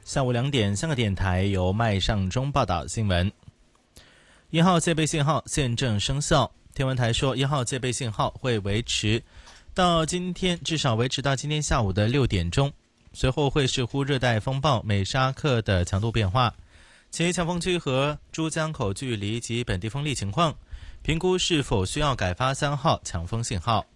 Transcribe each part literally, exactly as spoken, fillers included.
下午两点，香港电台由麦尚中报道新闻。一号戒备信号现正生效，天文台说一号戒备信号会维持到今天，至少维持到今天下午的六点钟，随后会视乎热带风暴美沙克的强度变化，其强风区和珠江口距离及本地风力情况，评估是否需要改发三号强风信号。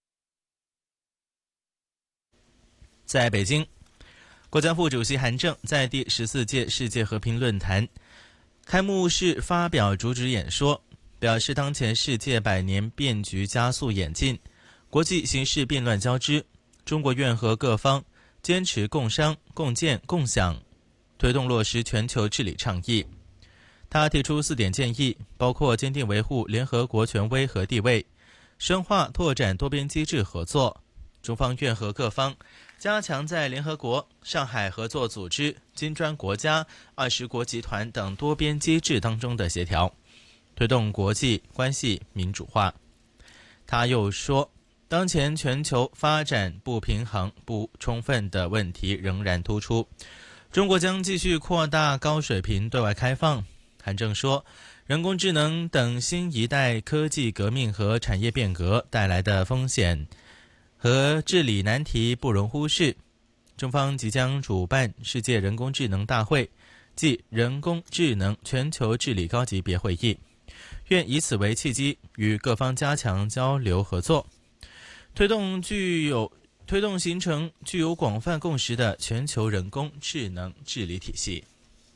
在北京，国家副主席韩正在第十四届世界和平论坛开幕式发表主旨演说，表示当前世界百年变局加速演进，国际形势变乱交织，中国愿和各方坚持共商、共建、共享，推动落实全球治理倡议。他提出四点建议，包括坚定维护联合国权威和地位，深化拓展多边机制合作。中方愿和各方加强在联合国、上海合作组织、金砖国家、二十国集团等多边机制当中的协调，推动国际关系民主化。他又说，当前全球发展不平衡不充分的问题仍然突出，中国将继续扩大高水平对外开放。韩正说，人工智能等新一代科技革命和产业变革带来的风险和治理难题不容忽视。中方即将主办世界人工智能大会暨人工智能全球治理高级别会议，愿以此为契机，与各方加强交流合作，推动具有推动形成具有广泛共识的全球人工智能治理体系。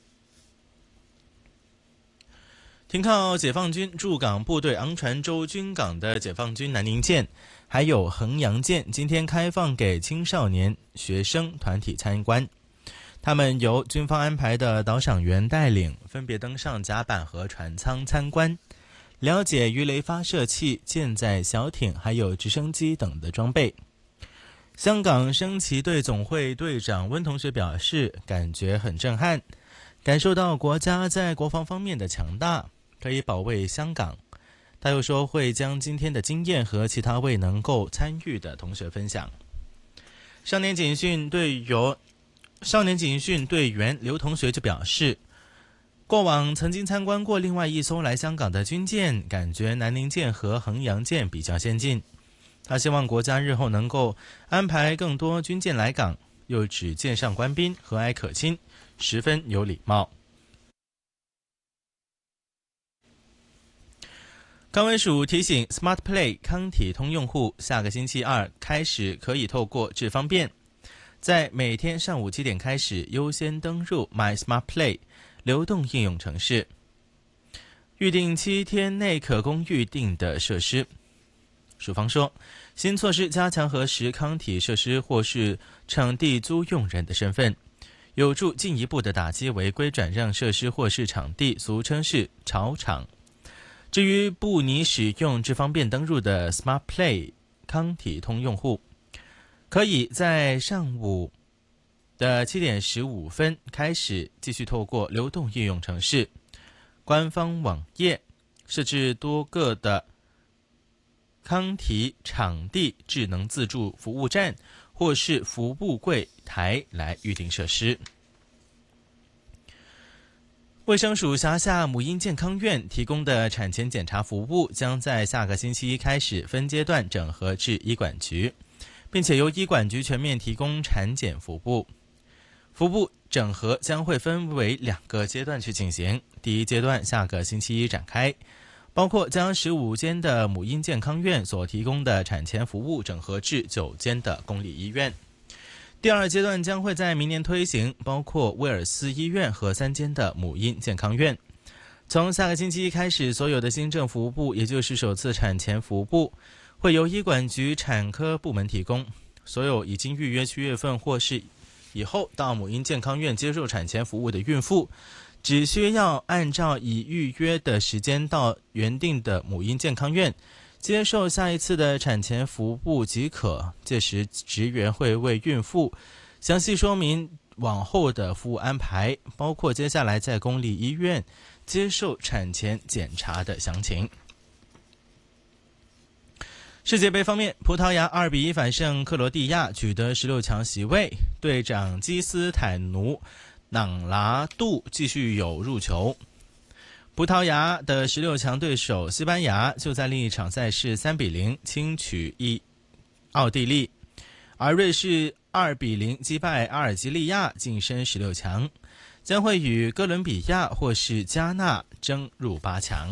停靠解放军驻港部队昂船洲军港的解放军南宁舰还有衡阳舰今天开放给青少年学生团体参观，他们由军方安排的导赏员带领，分别登上甲板和船舱参观，了解鱼雷发射器、舰载小艇还有直升机等的装备。香港升旗队总会队长温同学表示，感觉很震撼，感受到国家在国防方面的强大，可以保卫香港。他又说会将今天的经验和其他未能够参与的同学分享。少年警训队由少年警训队员刘同学就表示，过往曾经参观过另外一艘来香港的军舰，感觉南宁舰和衡阳舰比较先进。他希望国家日后能够安排更多军舰来港，又指舰上官兵和蔼可亲，十分有礼貌。康文署提醒 Smart Play 康体通用户，下个星期二开始可以透过智方便，在每天上午七点开始优先登入 My Smart Play 流动应用程式，预定七天内可供预定的设施。署方说，新措施加强核实康体设施或是场地租用人的身份，有助进一步的打击违规转让设施或是场地，俗称是炒场。至于不拟使用智方便登入的 Smart Play 康体通用户，可以在上午的七点十五分开始继续透过流动应用程式官方网页设置多个的康体场地智能自助服务站或是服务柜台来预定设施。卫生署辖下母婴健康院提供的产前检查服务将在下个星期一开始分阶段整合至医管局，并且由医管局全面提供产检服务。服务整合将会分为两个阶段去进行，第一阶段下个星期一展开，包括将十五间的母婴健康院所提供的产前服务整合至九间的公立医院。第二阶段将会在明年推行，包括威尔斯医院和三间的母婴健康院。从下个星期一开始，所有的新政服务，也就是首次产前服务，会由医管局产科部门提供。所有已经预约七月份或是以后到母婴健康院接受产前服务的孕妇，只需要按照已预约的时间到原定的母婴健康院接受下一次的产前服务即可，届时职员会为孕妇详细说明往后的服务安排，包括接下来在公立医院接受产前检查的详情。世界杯方面，葡萄牙二比一反胜克罗地亚，取得十六强席位，队长基斯坦奴朗拿度继续有入球。葡萄牙的十六强对手西班牙就在另一场赛事三比零轻取一奥地利，而瑞士二比零击败阿尔及利亚晋升十六强，将会与哥伦比亚或是加纳争入八强。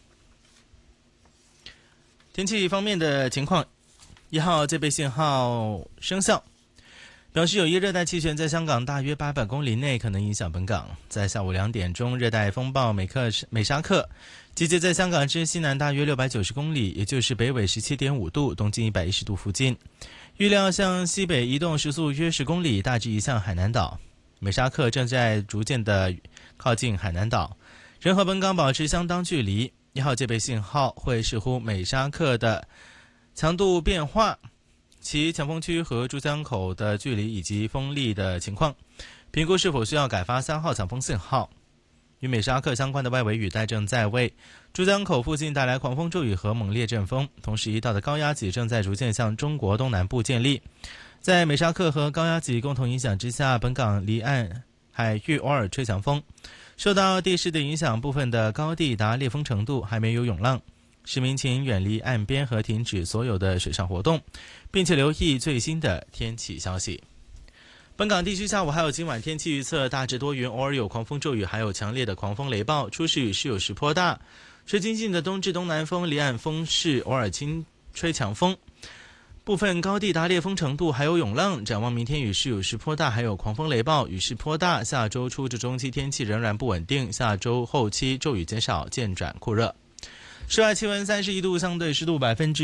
天气方面的情况，一号戒备信号生效，表示有一热带气旋在香港大约八百公里内可能影响本港。在下午两点钟，热带风暴美克美沙克集结在香港之西南大约六百九十公里，也就是北纬十七点五度、东经一百一十度附近。预料向西北移动，时速约十公里，大致移向海南岛。美沙克正在逐渐的靠近海南岛，仍和本港保持相当距离。一号戒备信号会视乎美沙克的强度变化、其强风区和珠江口的距离以及风力的情况，评估是否需要改发三号强风信号。与美沙克相关的外围雨带正在为珠江口附近带来狂风骤雨和猛烈阵风，同时一道的高压脊正在逐渐向中国东南部建立。在美沙克和高压脊共同影响之下，本港离岸海域偶尔吹强风，受到地势的影响，部分的高地达烈风程度，还没有涌浪。市民请远离岸边和停止所有的水上活动，并且留意最新的天气消息。本港地区下午还有今晚天气预测，大致多云，偶尔有狂风骤雨，还有强烈的狂风雷暴，初时雨势有时颇大，吹清劲的东至东南风，离岸风势偶尔轻吹强风，部分高地达烈风程度，还有涌浪。展望明天雨势有时颇大，还有狂风雷暴，雨势颇大。下周初至中期天气仍然不稳定，下周后期骤雨减少，渐转酷热。室外气温三十一度，相对湿度百分之